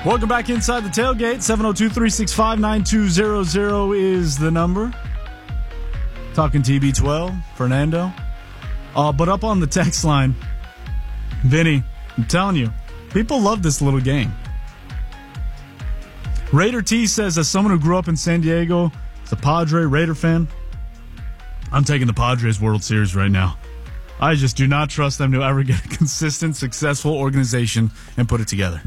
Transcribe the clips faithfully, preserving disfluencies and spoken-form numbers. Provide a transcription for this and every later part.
Welcome back inside the tailgate. seven oh two, three six five, nine two zero zero is the number. Talking T B twelve, Fernando. Uh, but up on the text line, Vinny, I'm telling you, people love this little game. Raider T says, as someone who grew up in San Diego, as a Padre Raider fan, I'm taking the Padres World Series right now. I just do not trust them to ever get a consistent, successful organization and put it together.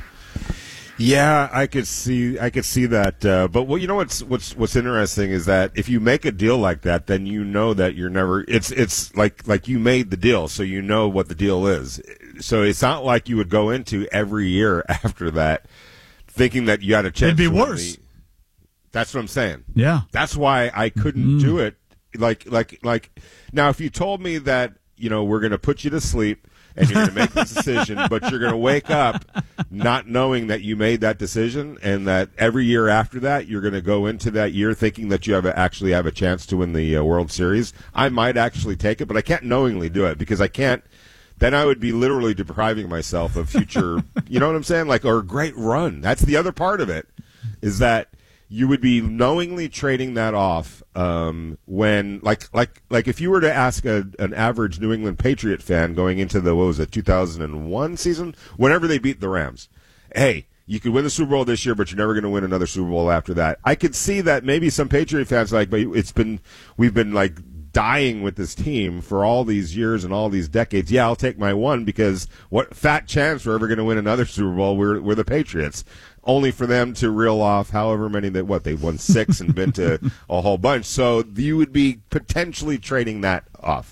Yeah, I could see, I could see that. Uh, but what you know, what's what's what's interesting is that if you make a deal like that, then you know that you're never. It's it's like like you made the deal, so you know what the deal is. So it's not like you would go into every year after that thinking that you had a chance. It'd be to win worse. the- That's what I'm saying. Yeah, That's why I couldn't Mm-hmm. do it. Like like like now, if you told me that you know we're going to put you to sleep. And you're going to make this decision, but you're going to wake up not knowing that you made that decision, and that every year after that, you're going to go into that year thinking that you have a, actually have a chance to win the uh, World Series. I might actually take it, but I can't knowingly do it because I can't. Then I would be literally depriving myself of future, you know what I'm saying? Like, or a great run. That's the other part of it, is that you would be knowingly trading that off um, when, like, like, like if you were to ask a, an average New England Patriot fan going into the, what was it, two thousand one season, whenever they beat the Rams, hey, you could win the Super Bowl this year, but you're never going to win another Super Bowl after that. I could see that maybe some Patriot fans are like, but it's been, we've been like dying with this team for all these years and all these decades. Yeah, I'll take my one because what fat chance we're ever going to win another Super Bowl? We're we're the Patriots. Only for them to reel off however many that what they've won six and been to a whole bunch. So you would be potentially trading that off.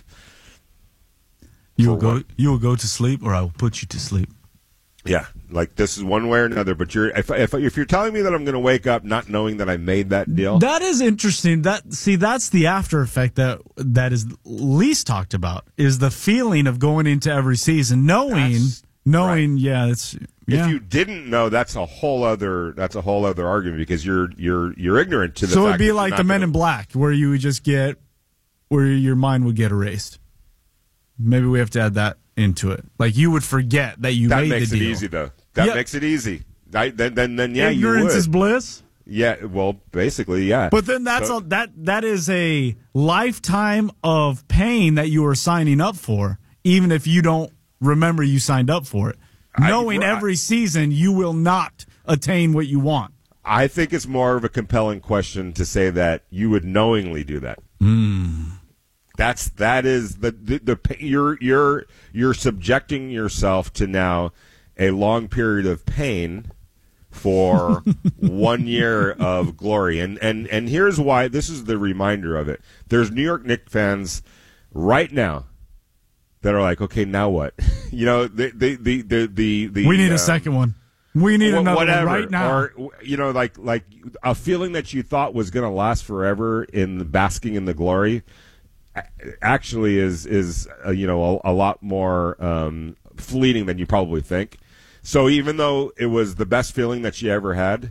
you will go. What? You will go to sleep, or I will put you to sleep. Yeah, like this is one way or another. But you're if if, if you're telling me that I'm going to wake up not knowing that I made that deal, that is interesting. That see, that's the after effect that that is least talked about is the feeling of going into every season knowing. That's Knowing, right. yeah, it's yeah. If you didn't know, that's a whole other that's a whole other argument because you're you're you're ignorant to the. So fact it'd be that like you're the not Men gonna, in Black, where you would just get, where your mind would get erased. Maybe we have to add that into it. Like you would forget that you that made makes the it deal. easy though. That Yep. makes it easy. I, then then then yeah, Ignorance you would. is bliss. Yeah, well, basically, yeah. But then that's So- a, that that is a lifetime of pain that you are signing up for, even if you don't remember you signed up for it. Knowing I, every season you will not attain what you want. I think it's more of a compelling question to say that you would knowingly do that. Mm. That's that is the, the the you're you're you're subjecting yourself to now a long period of pain for one year of glory. And and and here's why. This is the reminder of it. There's New York Knicks fans right now that are like, okay, now what? You know, the the the the the, the we need um, a second one. We need wh- another whatever. one right now. Or you know, like like a feeling that you thought was going to last forever in the basking in the glory, a- actually is is uh, you know a, a lot more um, fleeting than you probably think. So even though it was the best feeling that she ever had,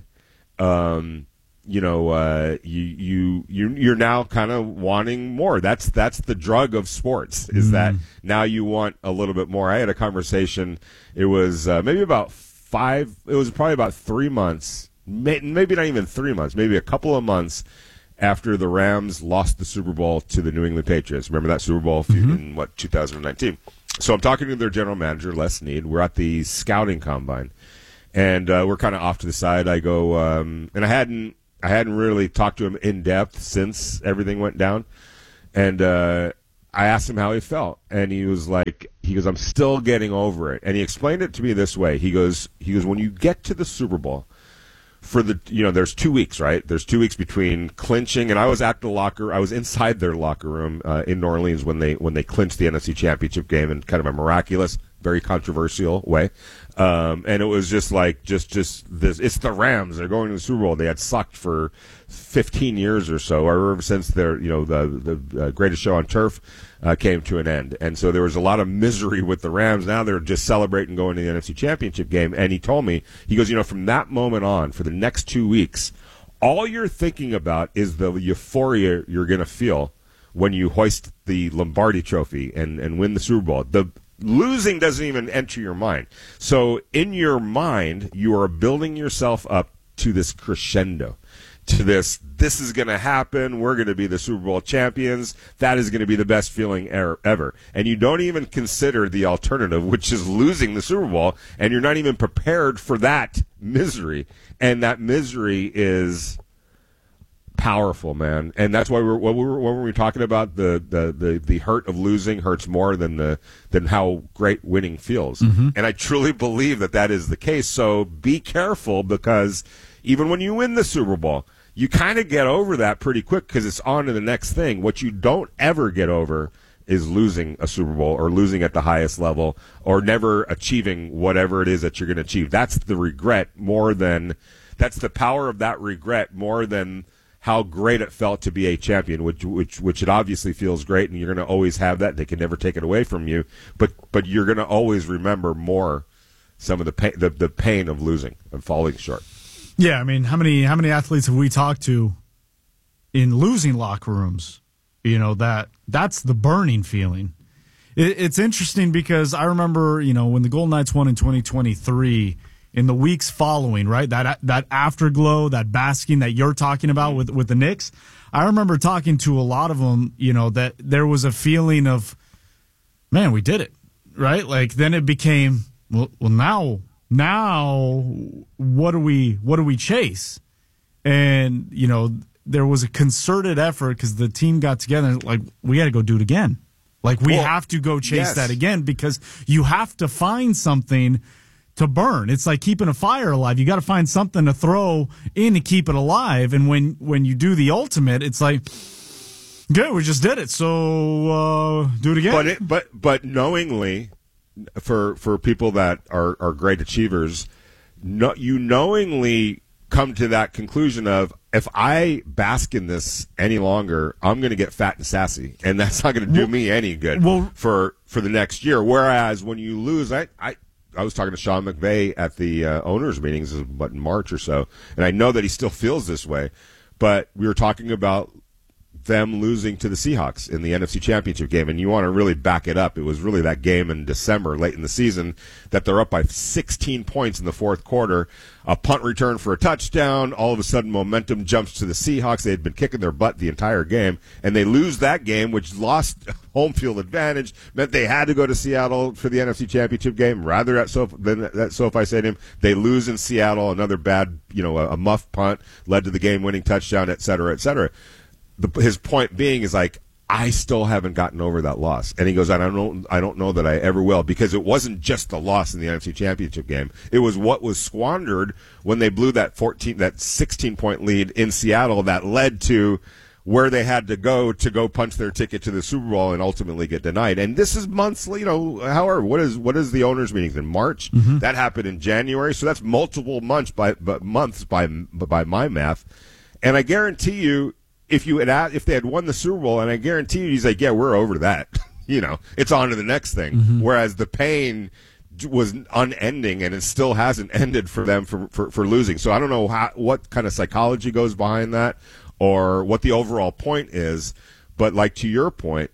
um, you know, uh, you you you you're now kind of wanting more. That's that's the drug of sports. Is mm. that now you want a little bit more? I had a conversation. It was uh, maybe about five. It was probably about three months. May, maybe not even three months. Maybe a couple of months after the Rams lost the Super Bowl to the New England Patriots. Remember that Super Bowl mm-hmm. in what two thousand nineteen? So I'm talking to their general manager, Les Snead. We're at the scouting combine, and uh, we're kind of off to the side. I go, um, and I hadn't. I hadn't really talked to him in depth since everything went down, and uh, I asked him how he felt, and he was like, he goes, I'm still getting over it, and he explained it to me this way. He goes, he goes, when you get to the Super Bowl, for the, you know, there's two weeks, right? There's two weeks between clinching, and I was at the locker, I was inside their locker room uh, in New Orleans when they when they clinched the N F C Championship game in kind of a miraculous, very controversial way. Um, and it was just like, just, just this, it's the Rams. They're going to the Super Bowl. They had sucked for fifteen years or so, or ever since their, you know, the, the uh, greatest show on turf uh, came to an end. And so there was a lot of misery with the Rams. Now they're just celebrating going to the N F C Championship game. And he told me, he goes, you know, from that moment on, for the next two weeks, all you're thinking about is the euphoria you're going to feel when you hoist the Lombardi trophy and, and win the Super Bowl. The, losing doesn't even enter your mind. So in your mind, you are building yourself up to this crescendo, to this, this is going to happen, we're going to be the Super Bowl champions, that is going to be the best feeling er- ever. And you don't even consider the alternative, which is losing the Super Bowl, and you're not even prepared for that misery. And that misery is powerful, man. And that's why we're, when we were, when we were talking about the, the, the, the hurt of losing hurts more than the than how great winning feels. Mm-hmm. And I truly believe that that is the case. So be careful, because even when you win the Super Bowl, you kind of get over that pretty quick because it's on to the next thing. What you don't ever get over is losing a Super Bowl or losing at the highest level or never achieving whatever it is that you're going to achieve. That's the regret more than – that's the power of that regret more than – how great it felt to be a champion, which which which it obviously feels great, and you're going to always have that. They can never take it away from you, but but you're going to always remember more some of the pain, the, the pain of losing and falling short. Yeah, I mean, how many how many athletes have we talked to in losing locker rooms? You know, that that's the burning feeling. It, it's interesting because I remember, you know, when the Golden Knights won in twenty twenty-three. In the weeks following, right, that that afterglow, that basking that you're talking about with, with the Knicks, I remember talking to a lot of them, you know, that there was a feeling of, man, we did it, right? Like then it became, well, well now, now what do we what do we chase? And you know, there was a concerted effort because the team got together, like we got to go do it again, like we well, have to go chase yes. that again because you have to find something to burn. It's like keeping a fire alive. You got to find something to throw in to keep it alive. And when, when you do the ultimate, it's like, good, we just did it. So uh, do it again. But it, but but knowingly, for for people that are, are great achievers, no, you knowingly come to that conclusion of, if I bask in this any longer, I'm going to get fat and sassy, and that's not going to do well, me any good well, for for the next year. Whereas when you lose, I. I I was talking to Sean McVay at the uh, owners' meetings, what, in March or so, and I know that he still feels this way. But we were talking about them losing to the Seahawks in the N F C Championship game, and you want to really back it up. It was really that game in December, late in the season, that they're up by sixteen points in the fourth quarter. A punt return for a touchdown. All of a sudden, momentum jumps to the Seahawks. They had been kicking their butt the entire game, and they lose that game, which lost home field advantage, meant they had to go to Seattle for the N F C Championship game rather at SoFi, than at SoFi Stadium. They lose in Seattle. Another bad, you know, a, a muff punt led to the game-winning touchdown, et cetera, et cetera. The, his point being is like, I still haven't gotten over that loss. And he goes, I don't know, I don't know that I ever will, because it wasn't just the loss in the N F C Championship game. It was what was squandered when they blew that fourteen, that sixteen point lead in Seattle that led to where they had to go to go punch their ticket to the Super Bowl and ultimately get denied. And this is months, you know, however, what is, what is the owners' meetings in March? Mm-hmm. That happened in January. So that's multiple months by, but months by, by my math. And I guarantee you, if you had, if they had won the Super Bowl, and I guarantee you, he's like, yeah, we're over that. You know, it's on to the next thing. Mm-hmm. Whereas the pain was unending, and it still hasn't ended for them for, for, for losing. So I don't know how, what kind of psychology goes behind that, or what the overall point is. But like to your point,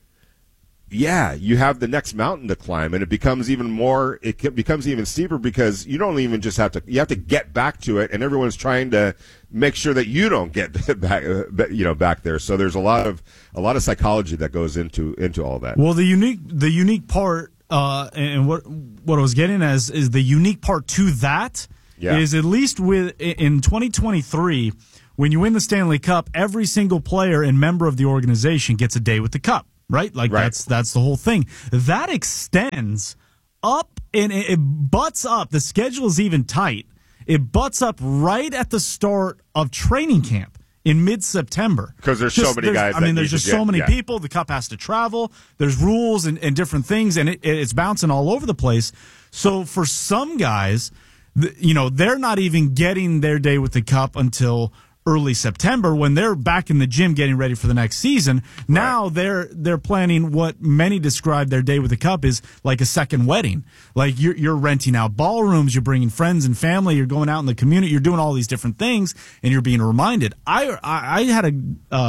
yeah, you have the next mountain to climb, and it becomes even more, it becomes even steeper, because you don't even just have to, you have to get back to it, and everyone's trying to make sure that you don't get back, you know, back there. So there's a lot of, a lot of psychology that goes into, into all that. Well, the unique, the unique part, uh, and what, what I was getting as is the unique part to that yeah. is at least with, in twenty twenty-three, when you win the Stanley Cup, every single player and member of the organization gets a day with the cup. Right? Like right. that's that's the whole thing. That extends up, and it, it butts up. The schedule is even tight. It butts up right at the start of training camp in mid-September. Because there's just, so many there's, guys. I mean, there's just get, so many yeah. people. The cup has to travel. There's rules and, and different things, and it, it's bouncing all over the place. So for some guys, the, you know, they're not even getting their day with the cup until early September, when they're back in the gym getting ready for the next season. Now right. they're they're planning what many describe their day with the cup is like a second wedding. Like you're you're renting out ballrooms, you're bringing friends and family, you're going out in the community, you're doing all these different things, and you're being reminded. I I, I had a uh,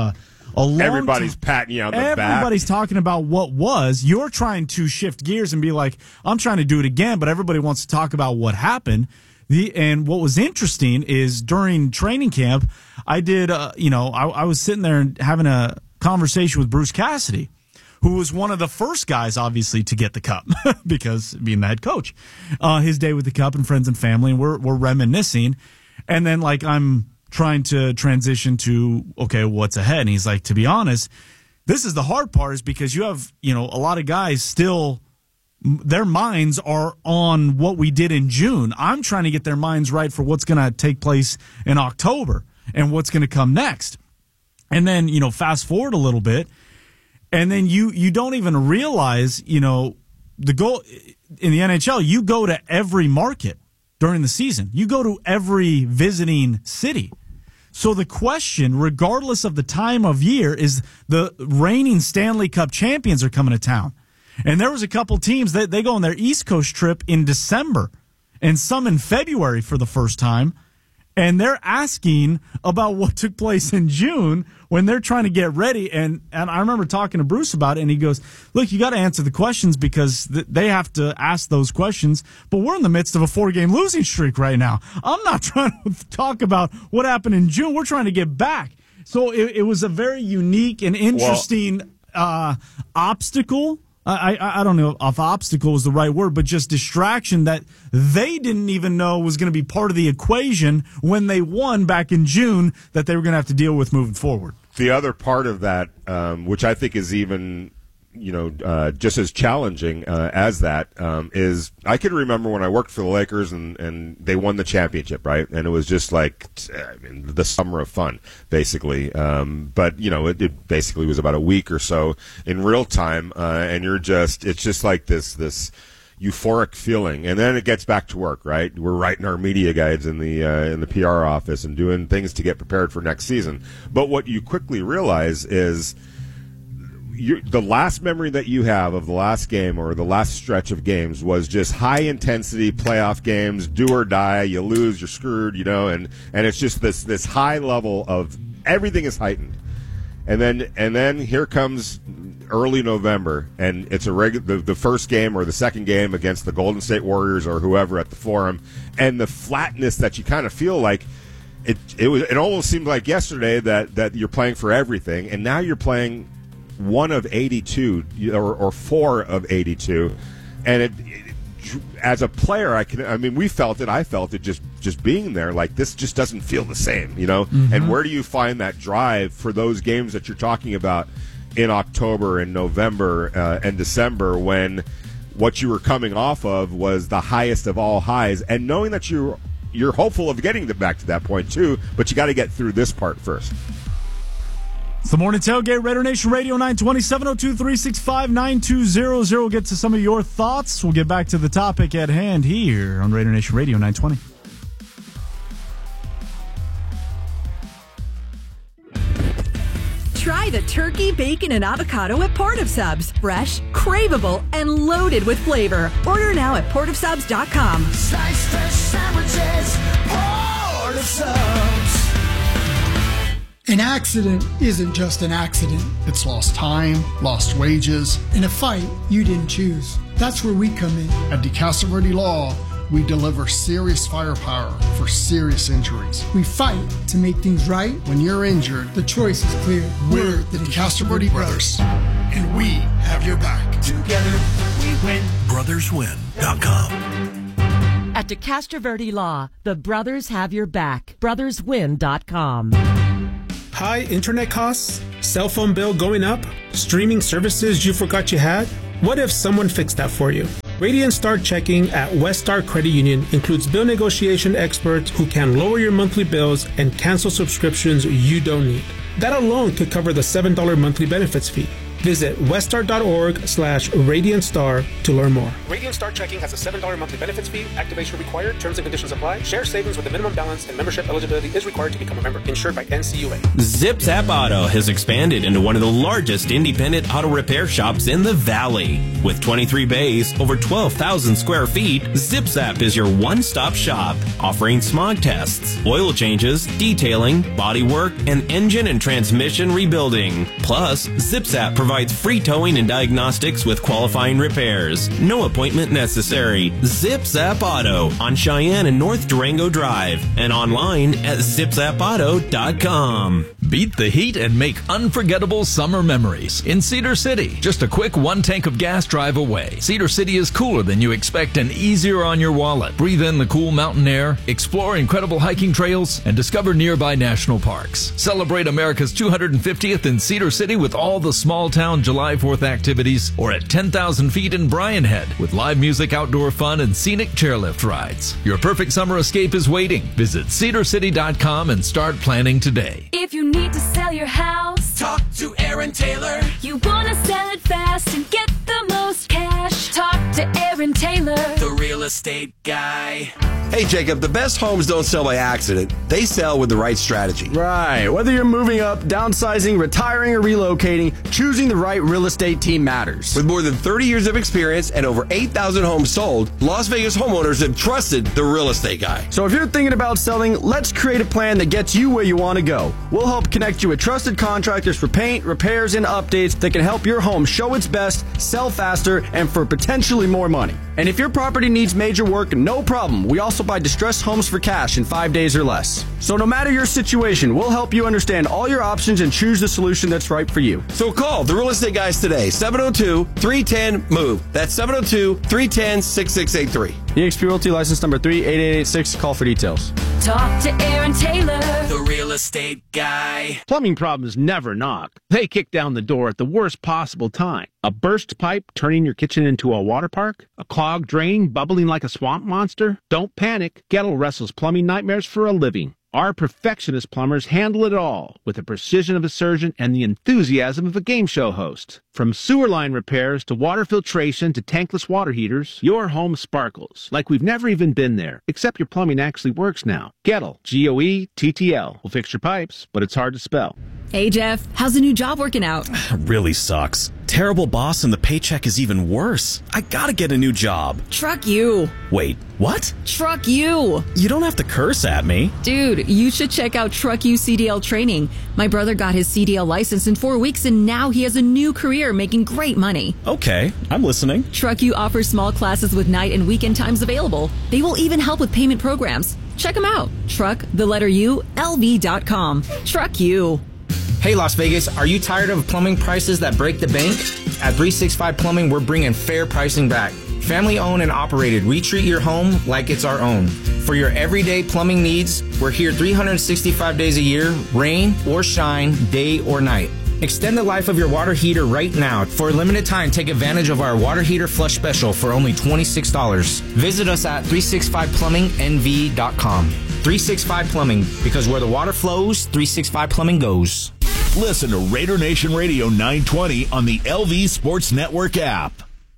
a long everybody's t- patting you on the everybody's back. Everybody's talking about what was. You're trying to shift gears and be like, I'm trying to do it again, but everybody wants to talk about what happened. The and what was interesting is during training camp, I did, uh, you know, I, I was sitting there and having a conversation with Bruce Cassidy, who was one of the first guys, obviously, to get the cup because being the head coach, uh, his day with the cup and friends and family, and we're we're reminiscing, and then like I'm trying to transition to okay, what's ahead, and he's like, to be honest, this is the hard part, is because you have you know a lot of guys still, their minds are on what we did in June. I'm trying to get their minds right for what's going to take place in October and what's going to come next, and then you know fast forward a little bit. And then you, you don't even realize, you know, the goal in the N H L, you go to every market during the season. You go to every visiting city. So the question, regardless of the time of year, is the reigning Stanley Cup champions are coming to town. And there was a couple teams that they go on their East Coast trip in December and some in February for the first time. And they're asking about what took place in June when they're trying to get ready. And, and I remember talking to Bruce about it, and he goes, look, you got to answer the questions because th- they have to ask those questions. But we're in the midst of a four-game losing streak right now. I'm not trying to talk about what happened in June. We're trying to get back. So it, it was a very unique and interesting well, uh, obstacle. I, I I don't know if obstacle is the right word, but just distraction that they didn't even know was going to be part of the equation when they won back in June that they were going to have to deal with moving forward. The other part of that, um, which I think is even, you know, uh, just as challenging uh, as that, um, is I can remember when I worked for the Lakers and, and they won the championship, right? And it was just like I mean, the summer of fun, basically. Um, but, you know, it, it basically was about a week or so in real time, uh, and you're just, it's just like this, this euphoric feeling. And then it gets back to work, right? We're writing our media guides in the, uh, in the P R office and doing things to get prepared for next season. But what you quickly realize is, You, the last memory that you have of the last game or the last stretch of games was just high intensity playoff games, do or die. You lose, you're screwed, you know, and, and it's just this this high level of everything is heightened, and then and then here comes early November, and it's a regu- the, the first game or the second game against the Golden State Warriors or whoever at the Forum, and the flatness that you kind of feel like it it was it almost seemed like yesterday that that you're playing for everything, and now you're playing one of eighty-two or, or four of eighty-two, and it, it, as a player, I can. I mean, we felt it. I felt it just just being there. Like this just doesn't feel the same, you know. Mm-hmm. And where do you find that drive for those games that you're talking about in October and November uh, and December when what you were coming off of was the highest of all highs, and knowing that you you're hopeful of getting back to that point too, but you got to get through this part first. It's the Morning Tailgate, Raider Nation Radio nine twenty, seven oh two, three six five, nine two zero zero. Get to some of your thoughts. We'll get back to the topic at hand here on Raider Nation Radio nine twenty. Try the turkey, bacon, and avocado at Port of Subs. Fresh, craveable, and loaded with flavor. Order now at port of subs dot com. Slice fresh sandwiches, Port of Subs. An accident isn't just an accident. It's lost time, lost wages, and a fight you didn't choose. That's where we come in. At DeCastro Verde Law, we deliver serious firepower for serious injuries. We fight to make things right. When you're injured, the choice is clear. We're the DeCastro Verde Brothers, and we have your back. Together, we win. brothers win dot com. At DeCastro Verde Law, the brothers have your back. brothers win dot com. High internet costs? Cell phone bill going up? Streaming services you forgot you had? What if someone fixed that for you? Radiant Star Checking at West Star Credit Union includes bill negotiation experts who can lower your monthly bills and cancel subscriptions you don't need. That alone could cover the seven dollars monthly benefits fee. Visit weststar.org slash Radiant Star to learn more. Radiant Star Checking has a seven dollars monthly benefits fee. Activation required. Terms and conditions apply. Share savings with a minimum balance and membership eligibility is required to become a member. Insured by N C U A. ZipZap Auto has expanded into one of the largest independent auto repair shops in the Valley. With twenty-three bays, over twelve thousand square feet, ZipZap is your one-stop shop, offering smog tests, oil changes, detailing, body work, and engine and transmission rebuilding. Plus, ZipZap provides free towing and diagnostics with qualifying repairs. No appointment necessary. ZipZap Auto on Cheyenne and North Durango Drive and online at zip zap auto dot com. Beat the heat and make unforgettable summer memories in Cedar City. Just a quick one tank of gas drive away. Cedar City is cooler than you expect and easier on your wallet. Breathe in the cool mountain air, explore incredible hiking trails, and discover nearby national parks. Celebrate America's two hundred fiftieth in Cedar City with all the small town July fourth activities, or at ten thousand feet in Bryan Head with live music, outdoor fun, and scenic chairlift rides. Your perfect summer escape is waiting. Visit cedar city dot com and start planning today. If you need to sell your house, talk to Aaron Taylor. You want to sell it fast and get the most cash, talk to Aaron Taylor, the real estate guy. Hey, Jacob, the best homes don't sell by accident. They sell with the right strategy. Right. Whether you're moving up, downsizing, retiring, or relocating, choosing the right real estate team matters. With more than thirty years of experience and over eight thousand homes sold, Las Vegas homeowners have trusted the real estate guy. So if you're thinking about selling, let's create a plan that gets you where you want to go. We'll help connect you with trusted contractors for paint, repairs, and updates that can help your home show its best, sell faster, and for potentially more money. And if your property needs major work, no problem. We also buy distressed homes for cash in five days or less. So no matter your situation, we'll help you understand all your options and choose the solution that's right for you. So call the real estate guys today, seven oh two, three one zero, M O V E. That's seven oh two, three one zero, six six eight three. E X P Realty license number three eight eight eight six. Call for details. talk to Aaron Taylor, the real estate guy. Plumbing problems never knock. They kick down the door at the worst possible time. A burst pipe turning your kitchen into a water park? A clogged drain bubbling like a swamp monster? Don't panic. Gettle wrestles plumbing nightmares for a living. Our perfectionist plumbers handle it all with the precision of a surgeon and the enthusiasm of a game show host. From sewer line repairs to water filtration to tankless water heaters, your home sparkles like we've never even been there, except your plumbing actually works now. Gettle, G O E T T L, will fix your pipes, but it's hard to spell. Hey, Jeff, how's the new job working out? Really sucks. Terrible boss and the paycheck is even worse. I gotta get a new job. Truck you. Wait, what? Truck you. You don't have to curse at me. Dude, you should check out Truck You C D L training. My brother got his C D L license in four weeks and now he has a new career making great money. Okay, I'm listening. Truck You offers small classes with night and weekend times available. They will even help with payment programs. Check them out. Truck, the letter U, L V dot com. Truck You. Hey Las Vegas, are you tired of plumbing prices that break the bank? At three sixty-five Plumbing, we're bringing fair pricing back. Family owned and operated, we treat your home like it's our own. For your everyday plumbing needs, we're here three hundred sixty-five days a year, rain or shine, day or night. Extend the life of your water heater right now. For a limited time, take advantage of our water heater flush special for only twenty-six dollars. Visit us at three sixty-five plumbing N V dot com. three sixty-five Plumbing, because where the water flows, three sixty-five Plumbing goes. Listen to Raider Nation Radio nine twenty on the L V Sports Network app.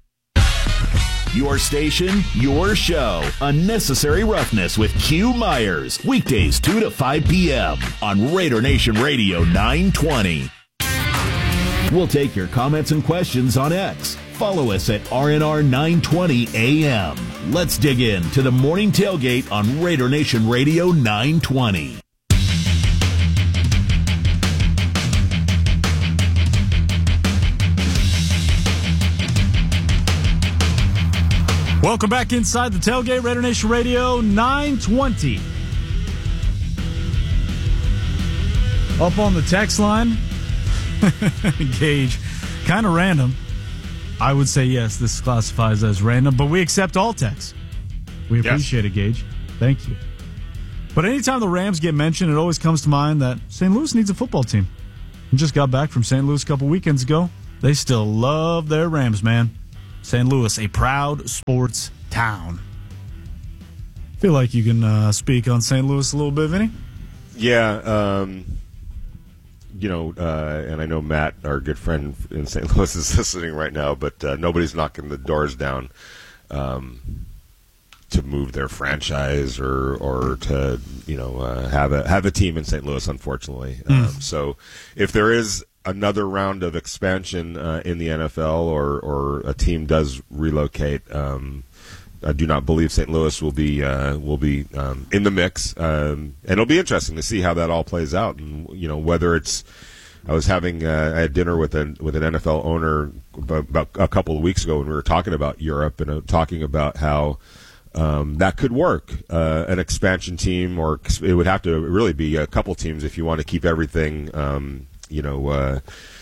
Your station, your show. Unnecessary Roughness with Q Myers. Weekdays two to five p.m. on Raider Nation Radio nine twenty. We'll take your comments and questions on X. Follow us at R N R nine twenty A M. Let's dig in to the morning tailgate on Raider Nation Radio nine twenty. Welcome back inside the tailgate, Raider Nation Radio nine twenty. Up on the text line, Gage, kind of random. I would say yes, this classifies as random, but we accept all texts. We appreciate yes. it, Gage. Thank you. But anytime the Rams get mentioned, it always comes to mind that Saint Louis needs a football team. We just got back from Saint Louis a couple weekends ago. They still love their Rams, man. Saint Louis, a proud sports town. Feel like you can uh, speak on Saint Louis a little bit, Vinny? Yeah. Um, you know, uh, and I know Matt, our good friend in Saint Louis, is listening right now, but uh, nobody's knocking the doors down um, to move their franchise or or to you know uh, have a have a team in Saint Louis. Unfortunately, mm. um, so if there is another round of expansion uh, in the N F L or or a team does relocate. Um, I do not believe Saint Louis will be uh, will be um, in the mix, um, and it'll be interesting to see how that all plays out. And you know whether it's. I was having uh, I had dinner with an with an N F L owner about, about a couple of weeks ago, and we were talking about Europe and uh, talking about how um, that could work. Uh, an expansion team, or it would have to really be a couple teams if you want to keep everything, um, you know. Uh,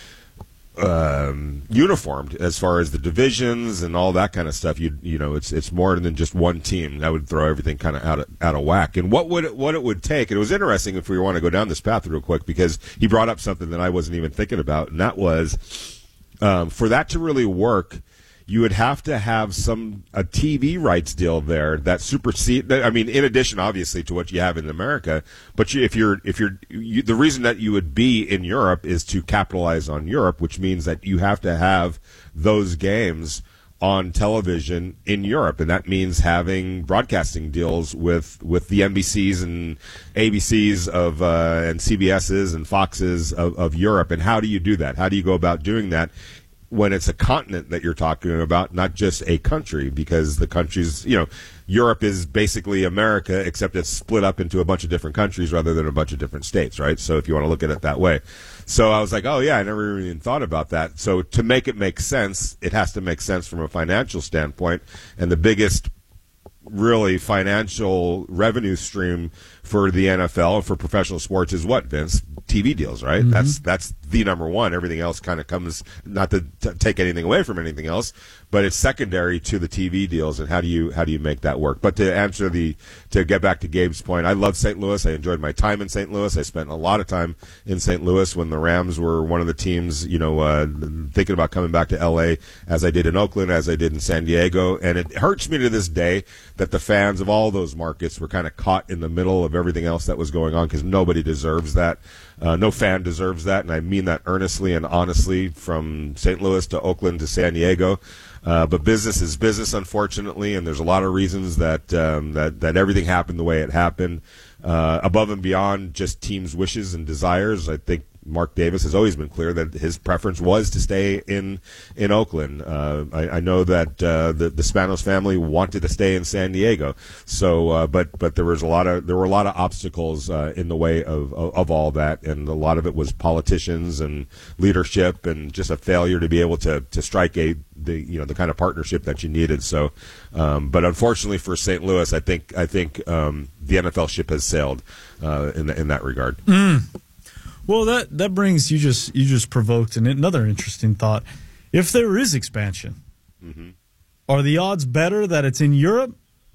Um, uniformed as far as the divisions and all that kind of stuff. You you know, it's it's more than just one team. That would throw everything kind of out of, out of whack. And what would it, what it would take? And it was interesting if we want to go down this path real quick because he brought up something that I wasn't even thinking about, and that was um, for that to really work. You would have to have some a T V rights deal there that supersede. I mean, in addition, obviously, to what you have in America. But you, if you're if you're you, the reason that you would be in Europe is to capitalize on Europe, which means that you have to have those games on television in Europe, and that means having broadcasting deals with, with the N B Cs and A B Cs of uh, and C B Ss and Foxes of, of Europe. And how do you do that? How do you go about doing that? When it's a continent that you're talking about, not just a country, because the countries, you know, Europe is basically America, except it's split up into a bunch of different countries rather than a bunch of different states, right? So if you want to look at it that way. So I was like, oh, yeah, I never even thought about that. So to make it make sense, it has to make sense from a financial standpoint. And the biggest really financial revenue stream for the N F L and for professional sports is what, Vince? T V deals, right? Mm-hmm. That's that's the number one. Everything else kind of comes, not to t- take anything away from anything else, but it's secondary to the T V deals. And how do you how do you make that work? But to answer the to get back to Gabe's point, I love Saint Louis. I enjoyed my time in Saint Louis. I spent a lot of time in Saint Louis when the Rams were one of the teams, you know, uh, thinking about coming back to L A, as I did in Oakland, as I did in San Diego. And it hurts me to this day that the fans of all those markets were kind of caught in the middle of everything else that was going on, because nobody deserves that. Uh, no fan deserves that, and I mean that earnestly and honestly, from Saint Louis to Oakland to San Diego. Uh, but business is business, unfortunately, and there's a lot of reasons that um, that, that everything happened the way it happened. Uh, above and beyond just teams' wishes and desires, I think Mark Davis has always been clear that his preference was to stay in in Oakland. Uh, I, I know that uh, the the Spanos family wanted to stay in San Diego. So, uh, but but there was a lot of there were a lot of obstacles uh, in the way of, of of all that, and a lot of it was politicians and leadership, and just a failure to be able to to strike a the you know the kind of partnership that you needed. So, um, but unfortunately for Saint Louis, I think I think um, the N F L ship has sailed uh, in the, in that regard. Mm. Well, that, that brings you just you just provoked an, another interesting thought. If there is expansion, mm-hmm. are the odds better that it's in Europe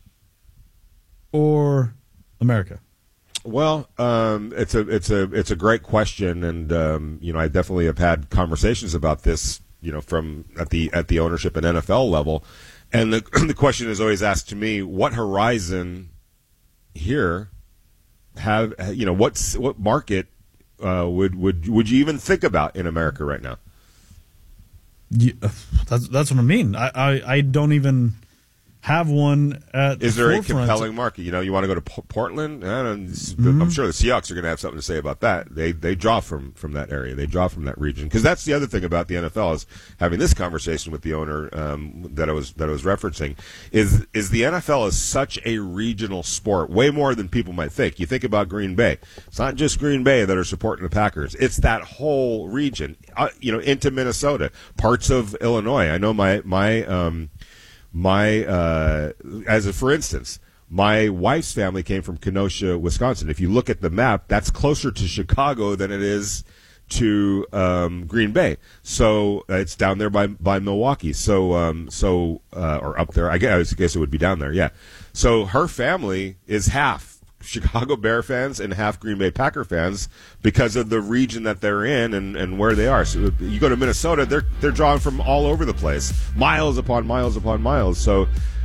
or America? Well, um, it's a it's a it's a great question, and um, you know I definitely have had conversations about this, you know, from at the at the ownership and N F L level, and the the question is always asked to me: what horizon here have you know what's what market Uh, would would would you even think about in America right now? Yeah, that's that's what I mean. I, I, I don't even have one at Is the there forefront. a compelling market? You know, you want to go to P- Portland? I don't, Mm-hmm. I'm sure the Seahawks are going to have something to say about that. They they draw from, from that area. They draw from that region, because that's the other thing about the N F L is having this conversation with the owner um, that I was that I was referencing is is the N F L is such a regional sport, way more than people might think. You think about Green Bay. It's not just Green Bay that are supporting the Packers. It's that whole region. Uh, you know, into Minnesota, parts of Illinois. I know my my. Um, My, uh, as a, for instance, my wife's family came from Kenosha, Wisconsin. If you look at the map, that's closer to Chicago than it is to um, Green Bay. So uh, it's down there by by Milwaukee. So um, so uh, or up there. I guess, I guess it would be down there. Yeah. So her family is half Chicago Bear fans and half Green Bay Packer fans because of the region that they're in and, and where they are. So you go to Minnesota, they're they're drawing from all over the place, miles upon miles upon miles. So